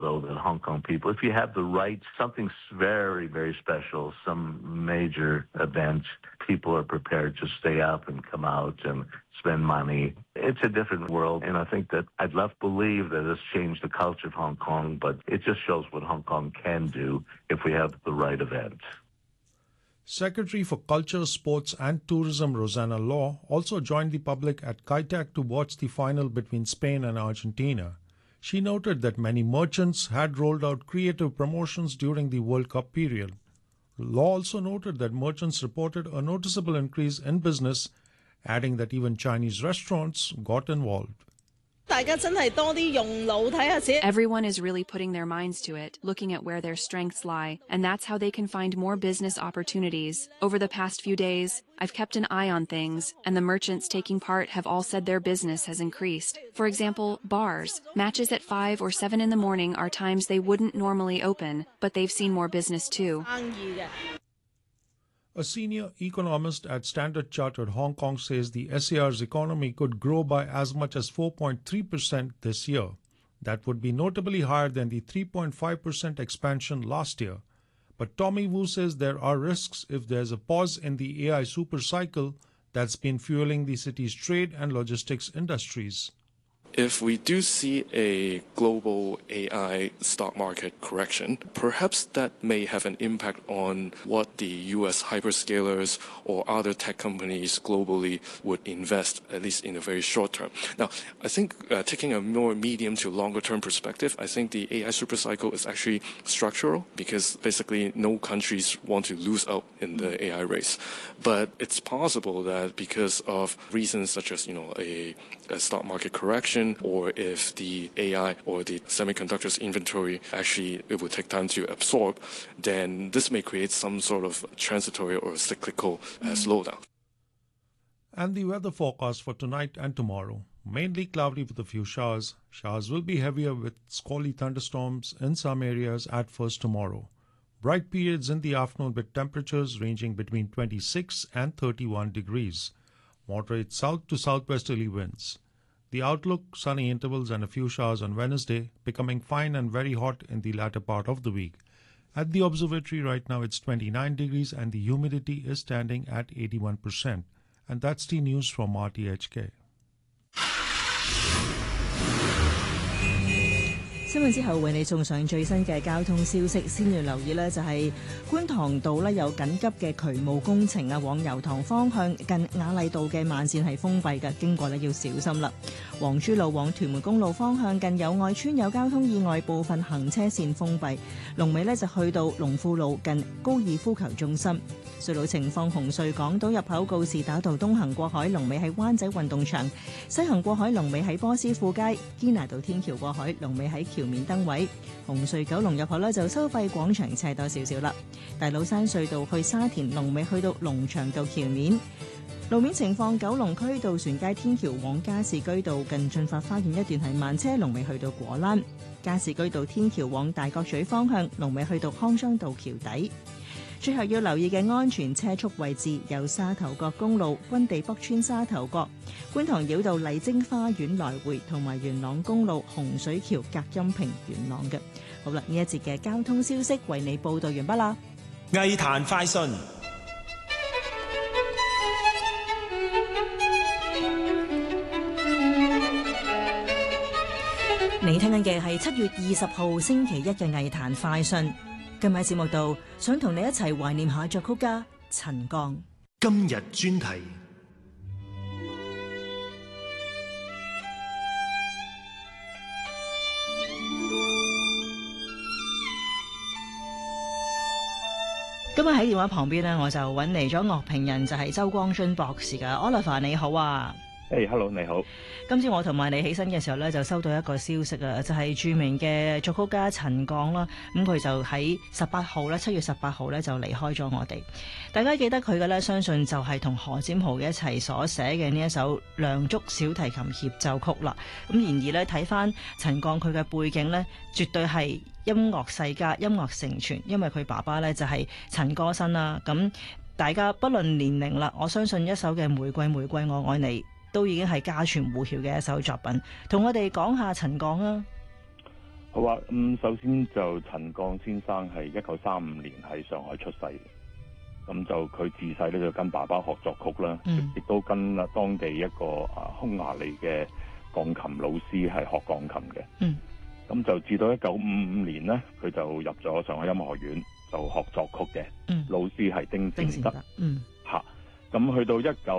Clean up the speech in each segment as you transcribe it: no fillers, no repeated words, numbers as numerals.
though, that Hong Kong people, if you have the right, something very, very special, some major event, people are prepared to stay up and come out and spend money. It's a different world, and I think that I'd love to believe that it's changed the culture of Hong Kong, but it just shows what Hong Kong can do if we have the right event. Secretary for Culture, Sports and Tourism Rosanna Law also joined the public at Kai Tak to watch the final between Spain and Argentina. She noted that many merchants had rolled out creative promotions during the World Cup period. Law also noted that merchants reported a noticeable increase in business, adding that even Chinese restaurants got involved. Everyone is really putting their minds to it, looking at where their strengths lie, and that's how they can find more business opportunities. Over the past few days, I've kept an eye on things, and the merchants taking part have all said their business has increased. For example, bars. Matches at 5 or 7 in the morning are times they wouldn't normally open, but they've seen more business too. A senior economist at Standard Chartered Hong Kong says the SAR's economy could grow by as much as 4.3% this year. That would be notably higher than the 3.5% expansion last year. But Tommy Wu says there are risks if there's a pause in the AI supercycle that's been fueling the city's trade and logistics industries. If we do see a global AI stock market correction, perhaps that may have an impact on what the US hyperscalers or other tech companies globally would invest, at least in the very short term. Now, I think taking a more medium to longer term perspective, I think the AI supercycle is actually structural because basically no countries want to lose out in the AI race. But it's possible that because of reasons such as, a stock market correction, or if the AI or the semiconductors inventory actually it will take time to absorb, then this may create some sort of transitory or cyclical slowdown. And the weather forecast for tonight and tomorrow. Mainly cloudy with a few showers. Showers will be heavier with squally thunderstorms in some areas at first tomorrow. Bright periods in the afternoon with temperatures ranging between 26 and 31 degrees. Moderate south to southwesterly winds. The outlook, sunny intervals and a few showers on Wednesday, becoming fine and very hot in the latter part of the week. At the observatory right now it's 29 degrees and the humidity is standing at 81%. And that's the news from RTHK. 新聞之後為你送上最新嘅交通消息，先要留意呢就係觀塘道呢有緊急嘅渠務工程啊，往油塘方向近雅麗道嘅慢線係封閉嘅，經過呢要小心啦。黃珠路往屯門公路方向近友愛邨有交通意外，部分行車線封閉。龍尾呢就去到龍富路近高爾夫球中心。隧道情況：紅隧港島入口告士打道東行過海，龍尾喺灣仔運動場；西行過海龍尾喺波斯富街；堅拿道天橋過海龍尾喺橋面燈位。紅隧九龍入口呢就收費廣場斜多少少啦。大老山隧道去沙田龍尾去到龍翔道橋面。路面情況：九龍區渡船街天橋往加士居道近駿發花園一段係慢車，龍尾去到果欄；加士居道天橋往大角咀方向龍尾去到康莊道橋底。最後要留意嘅安全車速位置有沙頭角公路軍地北村沙頭角、觀塘繞道麗晶花園來回同埋元朗公路洪水橋隔音屏元朗嘅。好啦，呢一節嘅交通消息為你報道完畢啦。 藝壇快訊。 你聽緊嘅係7月20號星期一嘅藝壇快訊。今日喺節目度想同你一齊懷念下作曲家陳鋼。 今日專題。 今日喺電話旁邊呢，我就揾嚟咗樂評人，就係周光臻博士㗎。Oliver 你好啊。 Hello， 你好。 今朝我同埋你起身嘅時候咧，就收到一個消息啊，就係著名嘅作曲家陳鋼啦。咁佢就喺18號咧，7月18號咧就離開咗我哋。大家記得佢嘅咧，相信就係同何占豪一齊所寫嘅呢一首《梁祝小提琴協奏曲》啦。咁然而咧，睇翻陳鋼佢嘅背景咧，絕對係音樂世家、音樂承傳，因為佢爸爸咧就係陳歌辛啦。咁大家不論年齡啦，我相信一首嘅《玫瑰玫瑰我愛你》都已經係家傳戶曉嘅一首作品，同我哋講下陳鋼啊。 好啊，首先就陳鋼先生係1935年喺上海出世嘅，咁就佢自細咧就跟爸爸學作曲啦，亦都跟當地一個匈牙利嘅鋼琴老師係學鋼琴嘅。咁就至到1955年咧，佢就入咗上海音樂學院，就學作曲嘅。老師係丁善德。咁去到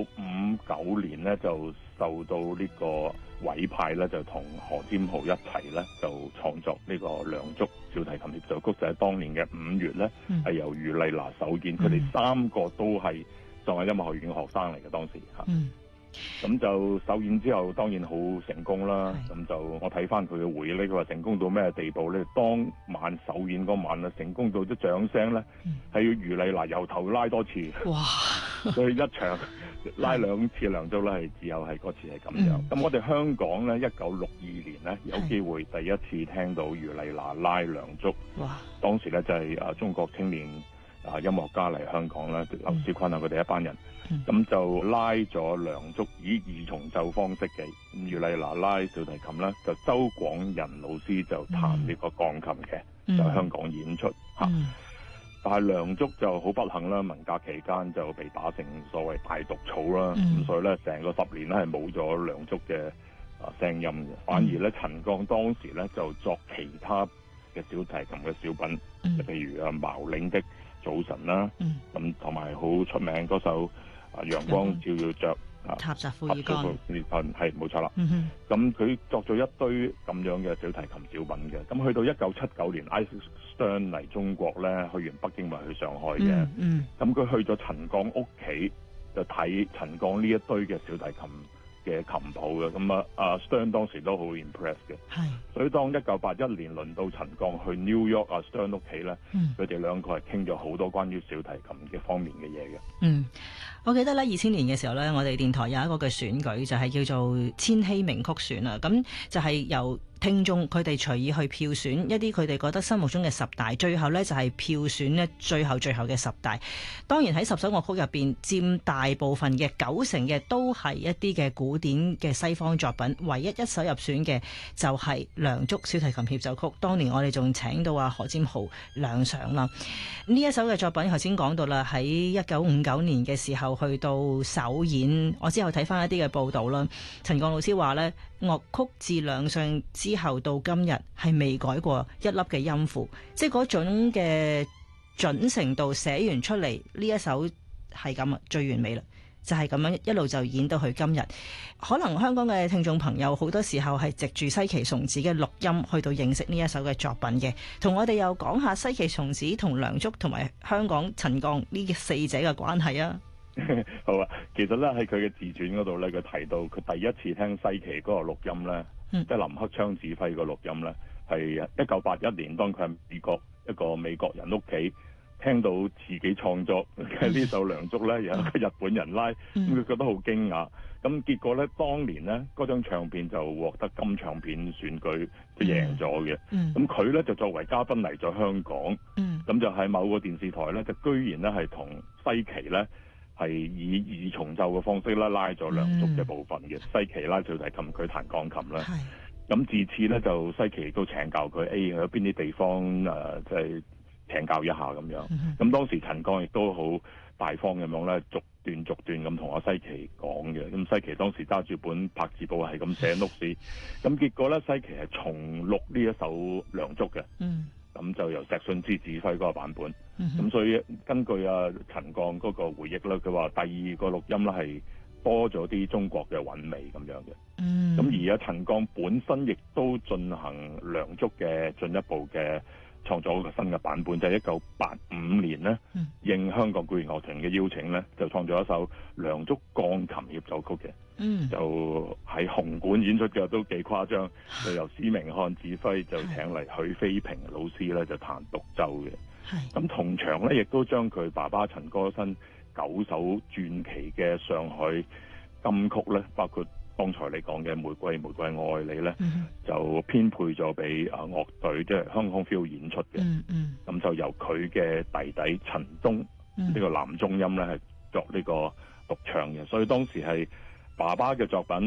1959年咧，就受到呢個委派咧，就同何占豪一齊咧，就創作呢個《梁祝》小提琴協奏曲，就喺當年嘅5月咧，係由余麗娜首演。佢哋3個都係上海音樂學院嘅學生嚟嘅當時嚇。咁就首演之後當然好成功啦。咁就我睇翻佢嘅回憶咧，佢話成功到咩地步咧？當晚首演嗰晚啊，成功到啲掌聲咧，係要余麗娜由頭拉多次。哇！所以一場拉2次梁祝咧，係只有係嗰次係咁樣。咁我哋香港咧，1962年咧有機會第一次聽到余麗娜拉梁祝。哇！當時咧就係中國青年音樂家嚟香港啦，劉思坤啊佢哋一班人。咁就拉咗梁祝以二重奏方式嘅，余麗娜拉小提琴啦，就周廣仁老師就彈呢個鋼琴嘅，就喺香港演出嚇。但係梁祝就好不幸啦，文革期間就被打成所謂大毒草啦，咁所以咧成個10年咧係冇咗梁祝嘅聲音嘅，反而咧陳鋼當時咧就作其他嘅小提琴嘅小品，譬如茅嶺的早晨啦，咁同埋好出名嗰首陽光照耀着塔澤庫爾干， 係冇錯啦。咁佢作咗一堆咁樣嘅小提琴小品嘅。咁去到1979年 Isaac Stern 嚟中國咧，去完北京咪去上海嘅。咁佢去咗陳鋼屋企就睇陳鋼呢一堆嘅小提琴嘅琴譜嘅。咁Stern 當時都好 impress 嘅。所以當1981年輪到陳鋼去 New York Stern 屋企咧，佢哋兩個係傾咗好多關於小提琴嘅方面嘅嘢嘅。 我記得咧2000年嘅時候咧，我哋電台有一個嘅選舉就係叫做千禧名曲選啊，咁就係由聽眾佢哋隨意去票選一啲佢哋覺得心目中嘅10大，最後呢就係票選呢最後嘅10大。當然喺10首樂曲入邊，佔大部分嘅90%嘅都係一啲嘅古典嘅西方作品，唯一首入選嘅就係《梁祝小提琴協奏曲》。當年我哋仲請到何占豪亮相啦。呢一首嘅作品頭先講到啦，喺1959年嘅時候去到首演，我之後睇翻一啲嘅報道啦，陳鋼老師話呢，樂曲自亮相之後到今日係未改過一粒嘅音符，即係嗰種嘅準程度，寫完出嚟呢一首係咁啊，最完美啦，就係咁樣一路就演到去今日。可能香港嘅聽眾朋友好多時候係藉住西岐松子嘅錄音去到認識呢一首嘅作品嘅，同我哋又講下西岐松子同梁祝同埋香港陳鋼呢4者嘅關係啊。 好啊，其實咧喺佢嘅自傳嗰度咧，佢提到佢第一次聽西岐嗰個錄音咧，即係林克昌指揮個錄音咧，係1981年，當佢喺美國一個美國人屋企聽到自己創作嘅呢首梁祝咧，有一個日本人拉，咁佢覺得好驚訝。咁結果咧，當年咧嗰張唱片就獲得金唱片選舉，就贏咗嘅。咁佢咧就作為嘉賓嚟咗香港，咁就喺某個電視台咧，就居然咧係同西岐咧係以二重奏嘅方式咧拉咗梁祝嘅部分嘅。西岐拉小提琴，佢彈鋼琴啦。咁自此咧就西岐都請教佢，有邊啲地方即係請教一下咁樣。咁當時陳鋼亦都好大方咁樣咧，逐段咁同阿西岐講嘅。咁西岐當時揸住本拍字簿係咁寫 notes。咁結果咧，西岐係重錄呢一首梁祝嘅。咁就由石信之指揮嗰個版本。咁所以根據陳鋼嗰個回憶咧，佢話第二個錄音咧係多咗啲中國嘅韻味咁樣嘅。咁而陳鋼本身亦都進行梁祝嘅進一步嘅創作一個新嘅版本，就係1985年咧，應香港管弦樂團嘅邀請咧，就創作一首梁祝鋼琴協奏曲嘅。就喺紅館演出嘅，都幾誇張。就由施明翰指揮，就請嚟許飛平老師咧，就彈獨奏嘅。咁同場咧，亦都將佢爸爸陳歌辛9首傳奇嘅上海金曲咧，包括剛才你講嘅《玫瑰玫瑰愛你》咧，就編配咗俾樂隊，即係香港 Phil 演出嘅。咁就由佢嘅弟弟陳東呢個男中音咧，係作呢個獨唱嘅。所以當時係爸爸嘅作品，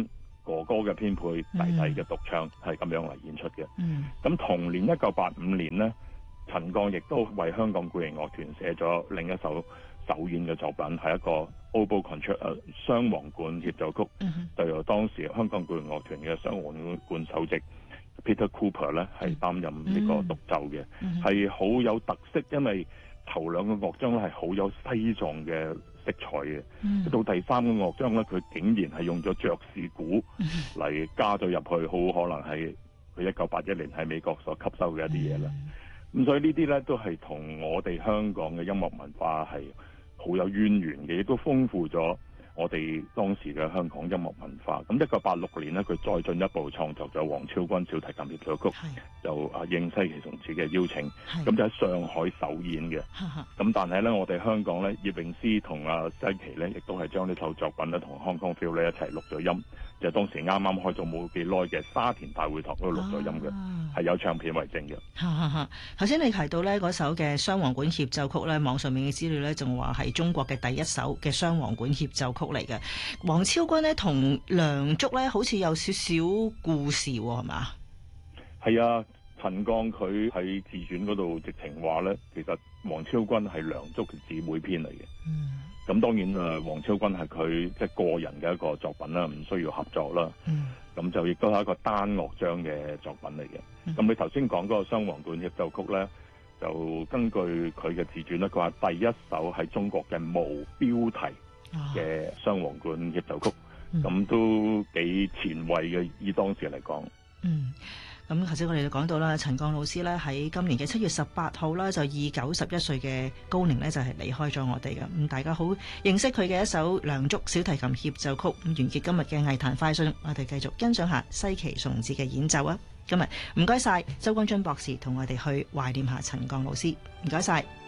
哥哥嘅編配，弟弟嘅獨唱，係咁樣嚟演出嘅。咁同年1985年呢，陳鋼亦都為香港管弦樂團寫咗另一首首演嘅作品，係一個 Oboe Concerto 雙簧管協奏曲，就由當時香港管弦樂團嘅雙簧管首席 Peter Cooper 咧係擔任呢個獨奏嘅，係好有特色，因為頭兩個樂章咧係好有西藏嘅色彩嘅，到第三個樂章咧，佢竟然係用咗爵士鼓嚟加咗入去，好可能係佢1981年喺美國所吸收嘅一啲嘢啦。咁所以呢啲咧都係同我哋香港嘅音樂文化係好有淵源嘅，亦都豐富咗我哋當時嘅香港音樂文化。咁1986年呢，佢再進一步創作咗黃超君小提琴協奏曲，就應西奇松子嘅邀請，咁就喺上海首演嘅。咁但係咧，我哋香港咧，葉詠詩同西奇咧，亦都係將呢首作品咧同 Hong Kong Phil 咧一齊錄咗音，就當時啱啱開咗冇幾耐嘅沙田大會堂嗰度錄咗音嘅，係有唱片為證嘅。 頭先你提到咧嗰首嘅雙簧管協奏曲咧，網上面嘅資料咧仲話係中國嘅第一首嘅雙簧管協奏曲嚟嘅。黃超君咧同梁祝咧好似有少少故事喎，係嘛？係啊，陳鋼佢喺自傳嗰度直情話咧，其實黃超君係梁祝嘅姊妹篇嚟嘅。咁當然黃超君係佢即係個人嘅一個作品啦，唔需要合作啦。咁就亦都係一個單樂章嘅作品嚟嘅。咁你頭先講嗰個雙簧管協奏曲咧，就根據佢嘅自傳咧，佢話第一首係中國嘅無標題嘅雙簧管協奏曲，咁都幾前衛嘅，以當時嚟講。 咁頭先我哋就講到啦，陳鋼老師咧喺今年嘅7月18號啦，就以91歲嘅高齡咧就係離開咗我哋嘅。咁大家好認識佢嘅一首梁祝小提琴協奏曲。咁完結今日嘅藝壇快訊，我哋繼續欣賞下西奇松子嘅演奏啊！今日唔該晒周君臻博士同我哋去懷念下陳鋼老師，唔該晒。